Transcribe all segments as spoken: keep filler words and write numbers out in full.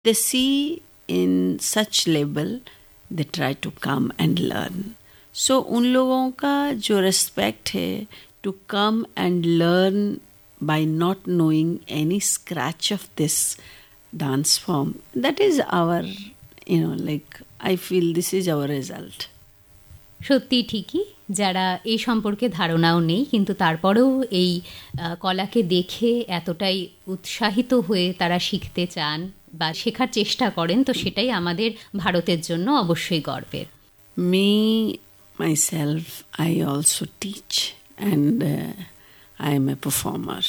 They see in such level, they try to come and learn. So उन लोगों का जो respect है to come and learn by not knowing any scratch of this dance form, that is our, you know, like I feel this is our result. সত্যি ঠিকই, যারা এই সম্পর্কে ধারণাও নেই কিন্তু তারপরেও এই কলাকে দেখে এতটাই উৎসাহিত হয়ে তারা শিখতে চান বা শেখার চেষ্টা করেন, তো সেটাই আমাদের ভারতের জন্য অবশ্যই গর্বের। Me, myself, I also teach and uh, I am a performer.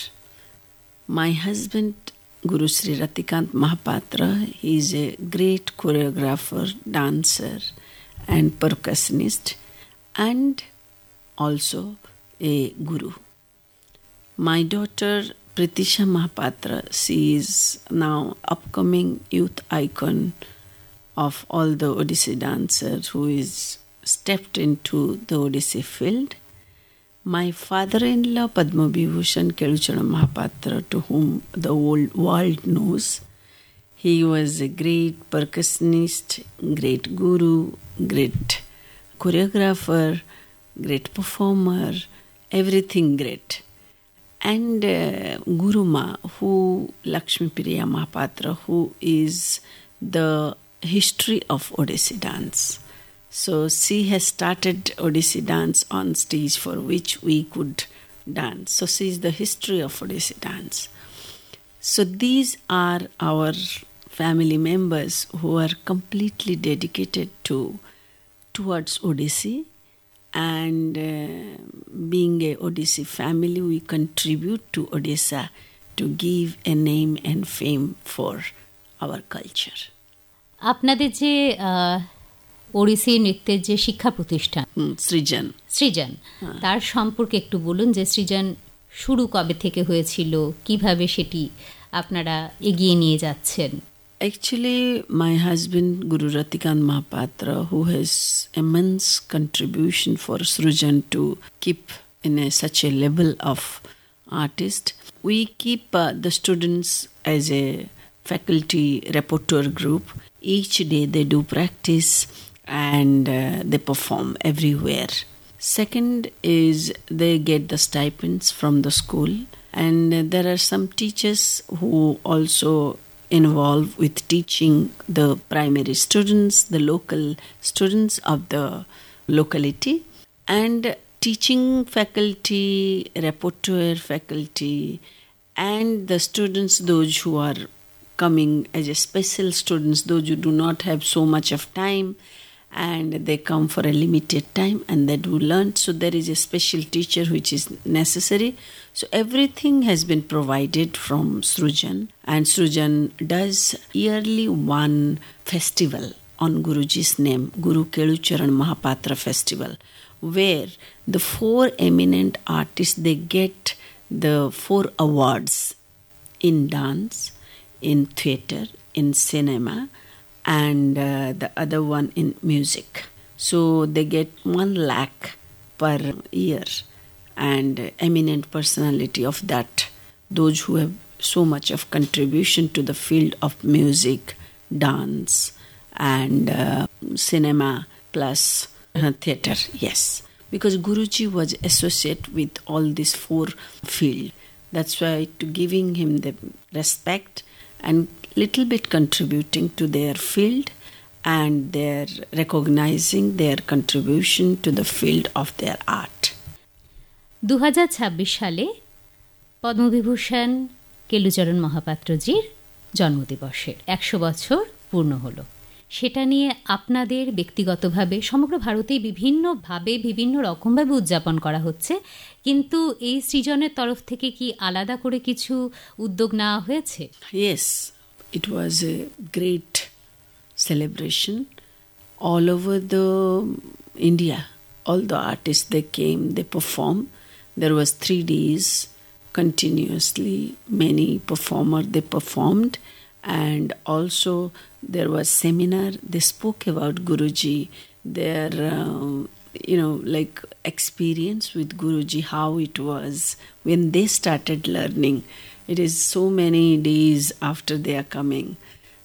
My husband, Guru Sri Ratikant Mahapatra, he is a great choreographer, dancer and percussionist, and also a guru. My daughter Pritisha Mahapatra, she is now upcoming youth icon of all the Odissi dancers who is stepped into the Odissi field. My father-in-law Padma Vibhushan Kelucharan Mahapatra, to whom the whole world knows, he was a great percussionist, great guru, great choreographer, great performer, everything great. And uh, Guru Ma, who Lakshmi Priya Mahapatra, who is the history of Odissi dance. So she has started Odissi dance on stage for which we could dance. So she is the history of Odissi dance. So these are our family members who are completely dedicated to towards Odissi. And uh, being a Odissi family, we contribute to Odisha to give a name and fame for our culture. আপনাদের যে ওড়িশি নৃত্যের যে শিক্ষা প্রতিষ্ঠান সৃজন সৃজন তার সম্পর্কে একটু বলুন, যে সৃজন শুরু কবে থেকে হয়েছিল, কিভাবে সেটি আপনারা এগিয়ে নিয়ে যাচ্ছেন? Actually, my husband, Guru Ratikant Mahapatra, who has immense contribution for Srujan to keep in a, such a level of artist, we keep uh, the students as a faculty repertoire group. Each day they do practice and uh, they perform everywhere. Second is they get the stipends from the school, and uh, there are some teachers who also involved with teaching the primary students, the local students of the locality, and teaching faculty, repertoire faculty, and the students, those who are coming as a special students, those who do not have so much of time and they come for a limited time and they do learn. So there is a special teacher which is necessary. So everything has been provided from Srujan, and Srujan does yearly one festival on Guruji's name, Guru Kelucharan Mahapatra Festival, where the four eminent artists, they get the four awards in dance, in theatre, in cinema, and uh, the other one in music. So they get one lakh per year, and eminent personality of that, those who have so much of contribution to the field of music, dance, and uh, cinema plus uh, theatre. Yes, because Guruji was associated with all these four fields. That's why to giving him the respect and little bit contributing to their field, and their recognizing their contribution to the field of their art. দু হাজার ছাব্বিশ সালে পদ্মবিভূষণ কেলুচরণ মহাপাত্রজির জন্মদিবসের একশো বছর পূর্ণ হলো। সেটা নিয়ে আপনাদের ব্যক্তিগতভাবে সমগ্র ভারতেই বিভিন্নভাবে বিভিন্ন রকমভাবে উদযাপন করা হচ্ছে, কিন্তু এই সৃজনের তরফ থেকে কি আলাদা করে কিছু উদ্যোগ নেওয়া হয়েছে? Yes, it was a great celebration all over the India. All the artists, they came, they performed. There was three days continuously, many performers, they performed. And also there was seminar, they spoke about Guruji, their uh, you know like experience with Guruji, how it was when they started learning. It is so many days after they are coming.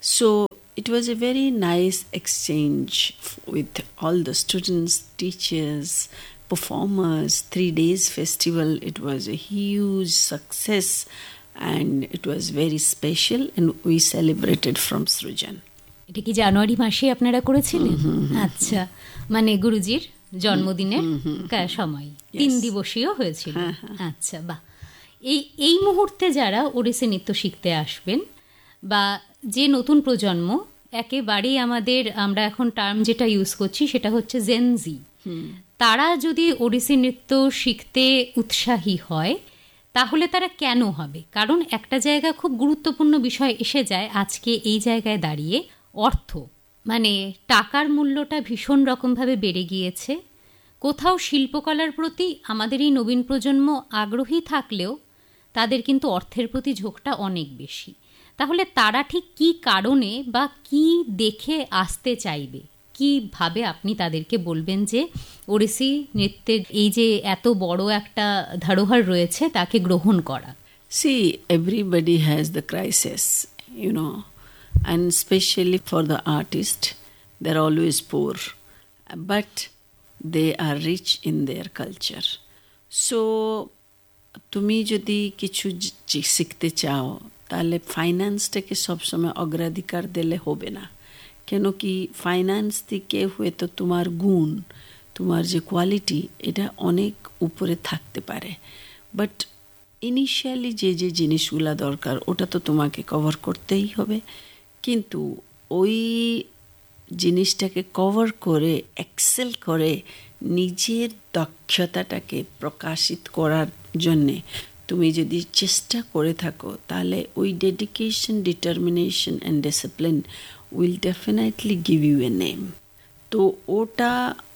So it was a very nice exchange with all the students, teachers, performers. Three days festival. It was a huge success and it was very special and we celebrated from Srujan. এটা কি জানুয়ারি মাসে আপনারা করেছিলেন? আচ্ছা, মানে গুরুজির জন্মদিনের সময় তিন দিবসীয় হয়েছিল। আচ্ছা, বাহ। এই এই মুহূর্তে যারা ওড়িশি নৃত্য শিখতে আসবেন বা যে নতুন প্রজন্ম, একেবারেই আমাদের আমরা এখন টার্ম যেটা ইউজ করছি সেটা হচ্ছে জেনজি, তারা যদি ওড়িশি নৃত্য শিখতে উৎসাহী হয় তাহলে তারা কেন হবে? কারণ একটা জায়গা খুব গুরুত্বপূর্ণ বিষয় এসে যায় আজকে এই জায়গায় দাঁড়িয়ে, অর্থ। মানে টাকার মূল্যটা ভীষণ রকমভাবে বেড়ে গিয়েছে। কোথাও শিল্পকলার প্রতি আমাদের এই নবীন প্রজন্ম আগ্রহী থাকলেও তাদের কিন্তু অর্থের প্রতি ঝোঁকটা অনেক বেশি। তাহলে তারা ঠিক কী কারণে বা কি দেখে আসতে চাইবে, কীভাবে আপনি তাদেরকে বলবেন যে ওড়িশি নৃত্যের এই যে এত বড় একটা ধরোহর রয়েছে তাকে গ্রহণ করা? See, everybody has the crisis, you know, and especially for the artist, they're always poor, but they are rich in their culture. So, তুমি যদি কিছু শিখতে চাও তাহলে ফাইন্যান্সটাকে সবসময় অগ্রাধিকার দিলে হবে না। কেন কি ফাইন্যান্স থেকে হয়তো তোমার গুণ, তোমার যে কোয়ালিটি, এটা অনেক উপরে থাকতে পারে, বাট ইনিশিয়ালি যে যে জিনিসগুলো দরকার ওটা তো তোমাকে কভার করতেই হবে। কিন্তু ওই জিনিসটাকে কভার করে এক্সেল করে নিজের দক্ষতাটাকে প্রকাশিত করার জন্যে তুমি যদি চেষ্টা করে থাকো তাহলে ওই dedication, determination and discipline will definitely give U a name. তো ওটা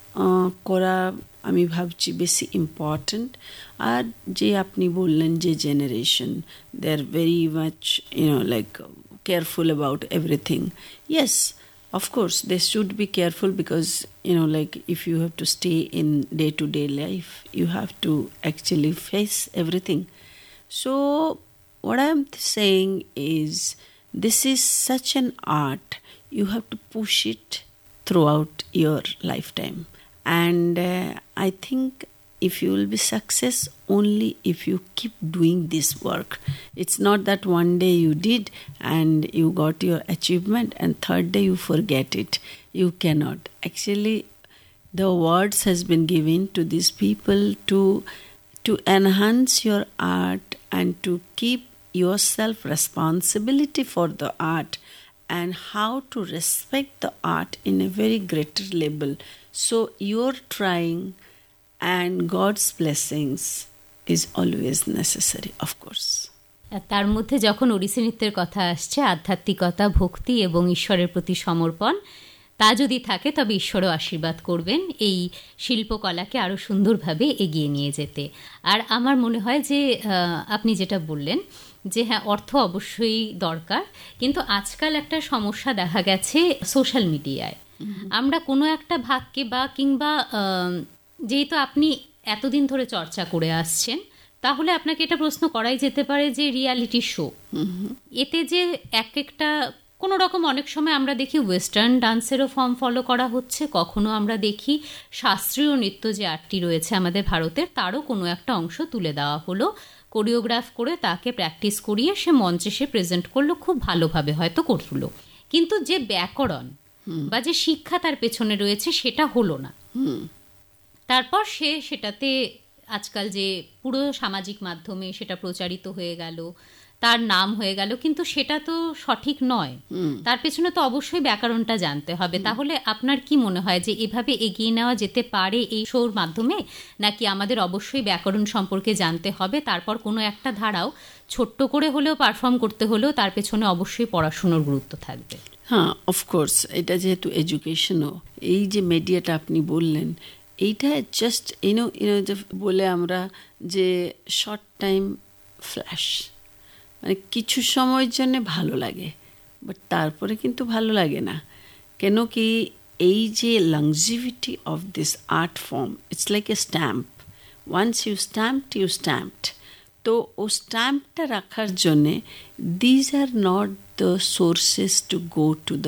করা আমি ভাবছি বেশি ইম্পর্ট্যান্ট। আর যে আপনি বললেন যে generation, they are very much you know like careful about everything. Yes, of course they should be careful because you know like if you have to stay in day to day life you have to actually face everything. So what I'm saying is this is such an art, you have to push it throughout your lifetime, and uh, I think if you will be success only if you keep doing this work. It's not that one day you did and you got your achievement and third day you forget it. You cannot. Actually, the awards has been given to these people to to enhance your art and to keep yourself responsibility for the art and how to respect the art in a very greater level. So you're trying, and God's blessings is always necessary, of course. তার মধ্যে যখন ওড়িশি নৃত্যের কথা আসছে, আধ্যাত্মিকতা, ভক্তি এবং ঈশ্বরের প্রতি সমর্পণ, তা যদি থাকে তবে ঈশ্বরও আশীর্বাদ করবেন এই শিল্পকলাকে আরও সুন্দরভাবে এগিয়ে নিয়ে যেতে। আর আমার মনে হয় যে আপনি যেটা বললেন যে হ্যাঁ, অর্থ অবশ্যই দরকার, কিন্তু আজকাল একটা সমস্যা দেখা গেছে সোশ্যাল মিডিয়ায়। আমরা কোনো একটা ভাগকে বা কিংবা যেহেতু আপনি এতদিন ধরে চর্চা করে আসছেন, তাহলে আপনাকে এটা প্রশ্ন করাই যেতে পারে যে রিয়ালিটি শো, এতে যে এক একটা কোনো রকম অনেক সময় আমরা দেখি ওয়েস্টার্ন ডান্সেরও ফর্ম ফলো করা হচ্ছে, কখনো আমরা দেখি শাস্ত্রীয় নৃত্য যে আর্টটি রয়েছে আমাদের ভারতের তারও কোনো একটা অংশ তুলে দেওয়া হলো, কোরিওগ্রাফ করে তাকে প্র্যাকটিস করিয়ে সে মঞ্চে সে প্রেজেন্ট করলো, খুব ভালোভাবে হয়তো করলো, কিন্তু যে ব্যাকরণ বা যে শিক্ষা তার পেছনে রয়েছে সেটা হলো না। তারপর সে সেটাতে আজকাল যে পুরো সামাজিক মাধ্যমে সেটা প্রচারিত হয়ে গেল, তার নাম হয়ে গেল, কিন্তু সেটা তো সঠিক নয়। তার পেছনে তো অবশ্যই ব্যাকরণটা জানতে হবে। তাহলে আপনার কি মনে হয় যে এভাবে এগিয়ে নেওয়া যেতে পারে এই শোর মাধ্যমে, নাকি আমাদের অবশ্যই ব্যাকরণ সম্পর্কে জানতে হবে, তারপর কোনো একটা ধারাও ছোট্ট করে হলেও পারফর্ম করতে হলেও তার পেছনে অবশ্যই পড়াশুনোর গুরুত্ব থাকবে? হ্যাঁ, অফকোর্স, এটা যেহেতু এডুকেশনও, এই যে মিডিয়াটা আপনি বললেন, এইটা জাস্ট ইউনো ইউনো যে বলে আমরা যে শর্ট টাইম ফ্ল্যাশ, মানে কিছু সময়ের জন্য ভালো লাগে, বাট তারপরে কিন্তু ভালো লাগে না। কেন কি এই যে longevity of this art form, it's like a stamp, once you stamped you stamped. তো ও স্ট্যাম্পটা রাখার জন্যে these are not the sources to go to the